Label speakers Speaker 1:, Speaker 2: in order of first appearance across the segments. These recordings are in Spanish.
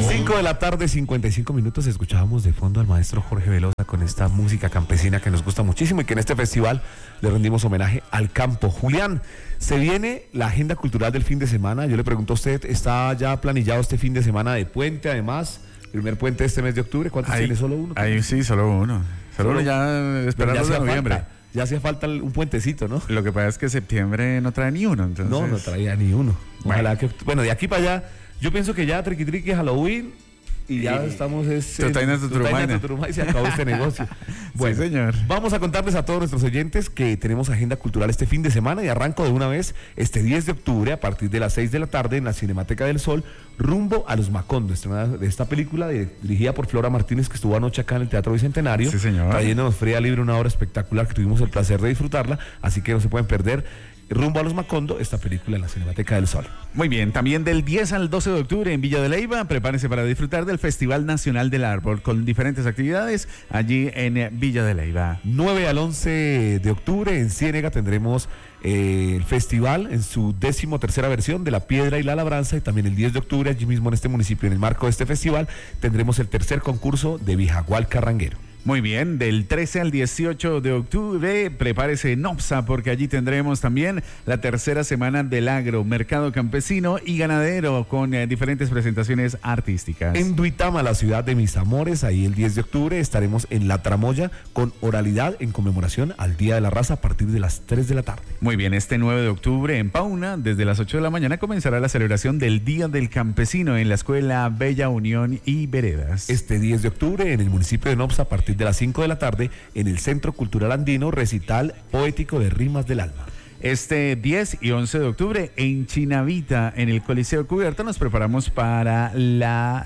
Speaker 1: 5 de la tarde, 55 minutos. Escuchábamos de fondo al maestro Jorge Velosa con esta música campesina que nos gusta muchísimo y que en este festival le rendimos homenaje al campo. Julián, se viene la agenda cultural del fin de semana. Yo le pregunto a usted, ¿está ya planillado este fin de semana de puente? Además, primer puente de este mes de octubre. ¿Cuántos tiene? ¿Solo uno?
Speaker 2: Ahí sí, solo uno. Solo uno, ya esperando de noviembre.
Speaker 1: Ya hacía falta un puentecito, ¿no?
Speaker 2: Lo que pasa es que septiembre no trae ni uno. Entonces...
Speaker 1: No traía ni uno. Ojalá que... Bueno, de aquí para allá, yo pienso que ya triqui triqui Halloween y ya estamos...
Speaker 2: Tutaina,
Speaker 1: y se acabó este negocio. Bueno,
Speaker 2: sí, señor.
Speaker 1: Vamos a contarles a todos nuestros oyentes que tenemos agenda cultural este fin de semana y arranco de una vez este 10 de octubre a partir de las 6 de la tarde en la Cinemateca del Sol, rumbo a Los Macondo, estrenada de esta película dirigida por Flora Martínez, que estuvo anoche acá en el Teatro Bicentenario.
Speaker 2: Sí, señor.
Speaker 1: Trayéndonos Fría Libre, una obra espectacular que tuvimos el placer de disfrutarla, así que no se pueden perder. Rumbo a Los Macondo, esta película en la Cinemateca del Sol.
Speaker 2: Muy bien, también del 10 al 12 de octubre en Villa de Leyva, prepárense para disfrutar del Festival Nacional del Árbol con diferentes actividades allí en Villa de Leyva.
Speaker 1: 9 al 11 de octubre en Ciénega tendremos el festival en su 13ª versión de La Piedra y la Labranza, y también el 10 de octubre allí mismo en este municipio, en el marco de este festival, tendremos el tercer concurso de Vijagual Carranguero.
Speaker 2: Muy bien, del 13 al 18 de octubre, prepárese en OPSA, porque allí tendremos también la tercera semana del agro, mercado campesino y ganadero, con diferentes presentaciones artísticas.
Speaker 1: En Duitama, la ciudad de mis amores, ahí el 10 de octubre estaremos en La Tramoya con oralidad en conmemoración al Día de la Raza a partir de las 3 de la tarde.
Speaker 2: Muy bien, este 9 de octubre en Pauna, desde las 8 de la mañana, comenzará la celebración del Día del Campesino en la Escuela Bella Unión y Veredas.
Speaker 1: Este 10 de octubre en el municipio de Nopsa, a partir de las 5 de la tarde, en el Centro Cultural Andino, recital poético de Rimas del Alma.
Speaker 2: Este 10 y 11 de octubre en Chinavita, en el Coliseo Cubierto, nos preparamos para la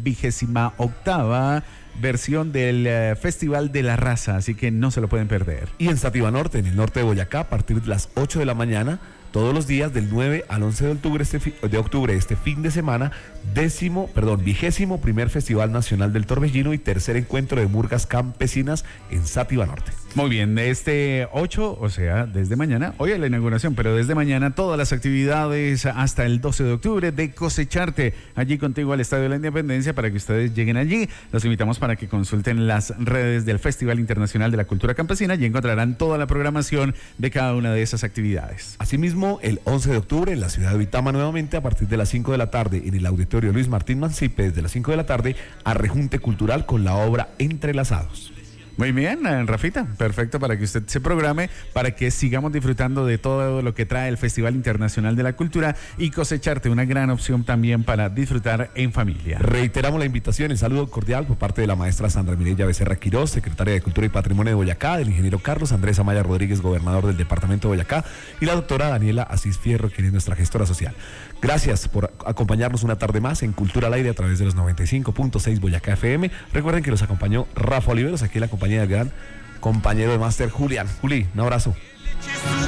Speaker 2: 28ª versión del Festival de la Raza, así que no se lo pueden perder.
Speaker 1: Y en Sativa Norte, en el norte de Boyacá, a partir de las 8 de la mañana, todos los días del 9 al 11 de octubre, este fin de semana, 21º Festival Nacional del Torbellino y tercer encuentro de murgas campesinas en Sativa Norte.
Speaker 2: Muy bien, este 8, o sea, desde mañana, hoy es la inauguración, pero desde mañana todas las actividades hasta el 12 de octubre de Cosecharte, allí contigo al Estadio de la Independencia, para que ustedes lleguen allí. Los invitamos para que consulten las redes del Festival Internacional de la Cultura Campesina y encontrarán toda la programación de cada una de esas actividades.
Speaker 1: Asimismo, el 11 de octubre en la ciudad de Uitama, nuevamente a partir de las 5 de la tarde en el Auditorio Luis Martín Mancipe, desde las 5 de la tarde, a Rejunte Cultural con la obra Entrelazados.
Speaker 2: Muy bien, Rafita, perfecto para que usted se programe, para que sigamos disfrutando de todo lo que trae el Festival Internacional de la Cultura y Cosecharte, una gran opción también para disfrutar en familia.
Speaker 1: Reiteramos la invitación, el saludo cordial por parte de la maestra Sandra Mireya Becerra Quirós, secretaria de Cultura y Patrimonio de Boyacá, del ingeniero Carlos Andrés Amaya Rodríguez, gobernador del departamento de Boyacá, y la doctora Daniela Asís Fierro, quien es nuestra gestora social. Gracias por acompañarnos una tarde más en Cultura al Aire a través de los 95.6 Boyacá FM. Recuerden que los acompañó Rafa Oliveros, aquí la compañía del gran compañero de máster Julián. Juli, un abrazo.